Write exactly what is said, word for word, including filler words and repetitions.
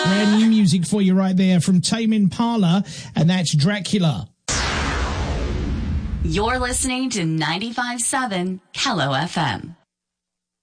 Brand new music for you right there from Tame Impala, and that's Dracula. You're listening to ninety-five point seven Kello F M.